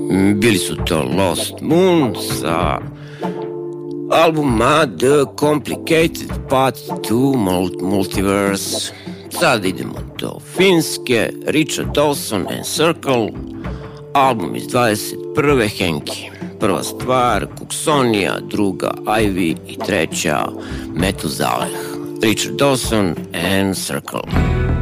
Bili su to Lost Moon sa albuma The Complicated Path to Multiverse. Sad idemo do Finske, Richard Dawson and Circle, album iz 21. Henki. Prva stvar Kuksonija, druga Ivy i treća Metuzaleh. Richard Dawson and Circle.